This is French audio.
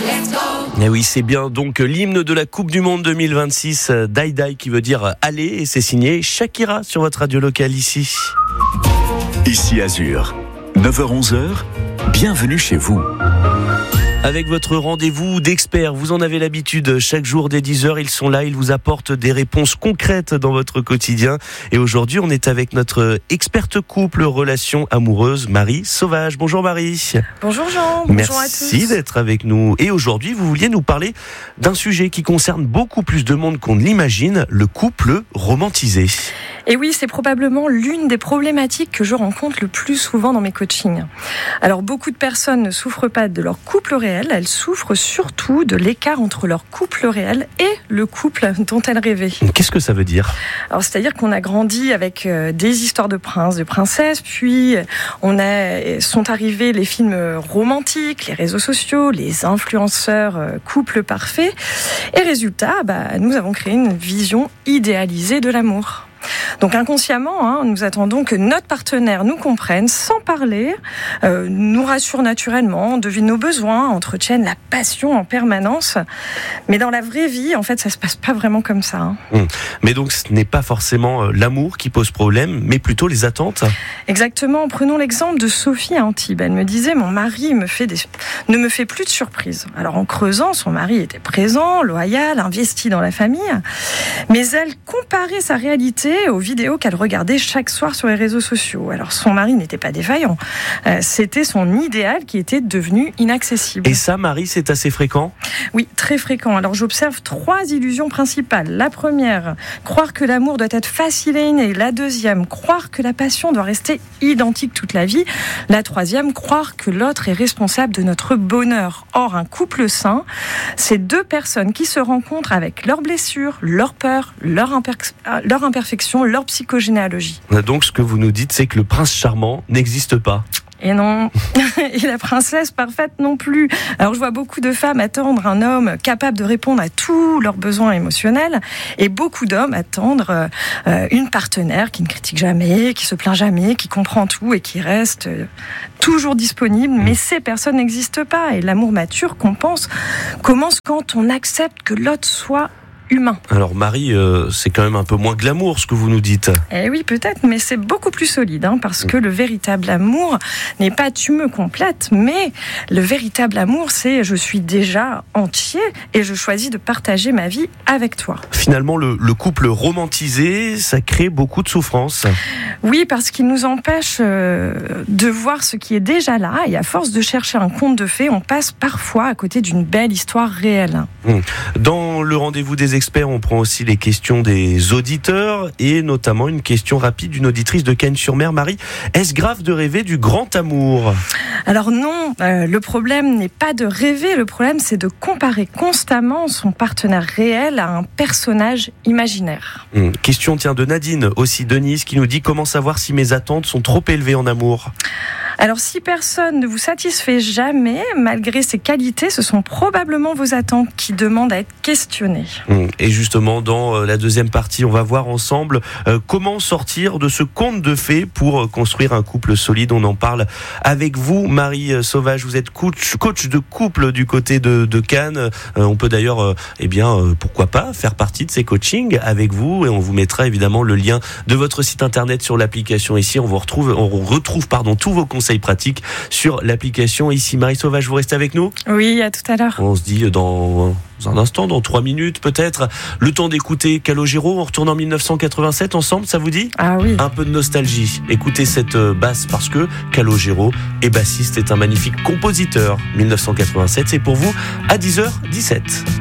Et oui, c'est bien donc l'hymne de la Coupe du Monde 2026, Die Die, qui veut dire aller, et c'est signé Shakira sur votre radio locale ici. Ici Azur, 9h-11h, bienvenue chez vous. Avec votre rendez-vous d'experts, vous en avez l'habitude, chaque jour dès 10h, ils sont là, ils vous apportent des réponses concrètes dans votre quotidien. Et aujourd'hui, on est avec notre experte couple, relations amoureuses, Marie Sauvage. Bonjour Marie. Bonjour Jean, bonjour à tous. Merci d'être avec nous. Et aujourd'hui, vous vouliez nous parler d'un sujet qui concerne beaucoup plus de monde qu'on ne l'imagine, le couple romantisé. Et oui, c'est probablement l'une des problématiques que je rencontre le plus souvent dans mes coachings. Alors, beaucoup de personnes ne souffrent pas de leur couple réel, elles souffrent surtout de l'écart entre leur couple réel et le couple dont elles rêvaient. Qu'est-ce que ça veut dire ? Alors, c'est-à-dire qu'on a grandi avec des histoires de princes, de princesses, puis sont arrivés les films romantiques, les réseaux sociaux, les influenceurs couples parfaits. Et résultat, nous avons créé une vision idéalisée de l'amour. Donc inconsciemment, nous attendons que notre partenaire nous comprenne sans parler, nous rassure naturellement, devine nos besoins, entretienne la passion en permanence. Mais dans la vraie vie, en fait, ça se passe pas vraiment comme ça. Mais donc ce n'est pas forcément l'amour qui pose problème, mais plutôt les attentes. Exactement. Prenons l'exemple de Sophie à Antibes. Elle me disait, mon mari ne me fait plus de surprises. Alors en creusant, son mari était présent, loyal, investi dans la famille. Mais elle comparait sa réalité aux vidéos qu'elle regardait chaque soir sur les réseaux sociaux. Alors son mari n'était pas défaillant, c'était son idéal qui était devenu inaccessible. Et ça, Marie, c'est assez fréquent ? Oui, très fréquent. Alors j'observe 3 illusions principales. La première, croire que l'amour doit être facile et inné. La deuxième, croire que la passion doit rester identique toute la vie. La troisième, croire que l'autre est responsable de notre bonheur. Or, un couple sain, c'est 2 personnes qui se rencontrent avec leurs blessures, leurs peurs, leurs imperfections, leur psychogénéalogie. Donc ce que vous nous dites, c'est que le prince charmant n'existe pas. Et non, et la princesse parfaite non plus. Alors je vois beaucoup de femmes attendre un homme capable de répondre à tous leurs besoins émotionnels, et beaucoup d'hommes attendre une partenaire qui ne critique jamais, qui se plaint jamais, qui comprend tout et qui reste toujours disponible. Mais ces personnes n'existent pas, et l'amour mature commence quand on accepte que l'autre soit humain. Alors Marie, c'est quand même un peu moins glamour ce que vous nous dites. Eh oui, peut-être, mais c'est beaucoup plus solide, parce que le véritable amour n'est pas tu me complètes, mais le véritable amour, c'est je suis déjà entier et je choisis de partager ma vie avec toi. Finalement, le couple romantisé, ça crée beaucoup de souffrance. Oui, parce qu'il nous empêche de voir ce qui est déjà là, et à force de chercher un conte de fées, on passe parfois à côté d'une belle histoire réelle. Dans le rendez-vous des experts, on prend aussi les questions des auditeurs, et notamment une question rapide d'une auditrice de Cagnes-sur-Mer. Marie, est-ce grave de rêver du grand amour ? Alors non, le problème n'est pas de rêver, le problème c'est de comparer constamment son partenaire réel à un personnage imaginaire. Question de Nadine, aussi Denise, qui nous dit: comment savoir si mes attentes sont trop élevées en amour ? Alors si personne ne vous satisfait jamais, malgré ses qualités, ce sont probablement vos attentes qui demandent à être questionnées. Et justement, dans la deuxième partie, on va voir ensemble comment sortir de ce conte de fées pour construire un couple solide. On en parle avec vous, Marie Sauvage. Vous êtes coach de couple du côté de Cannes. On peut d'ailleurs, pourquoi pas, faire partie de ces coachings avec vous, et on vous mettra évidemment le lien de votre site internet sur l'application ici. On retrouve tous vos conseils pratiques sur l'application ici. Marie Sauvage, vous restez avec nous ? Oui, à tout à l'heure. On se dit dans un instant, dans 3 minutes peut-être, le temps d'écouter Calogero. On retourne en 1987 ensemble, ça vous dit ? Ah oui. Un peu de nostalgie. Écoutez cette basse, parce que Calogero est bassiste, est un magnifique compositeur. 1987, c'est pour vous à 10h17.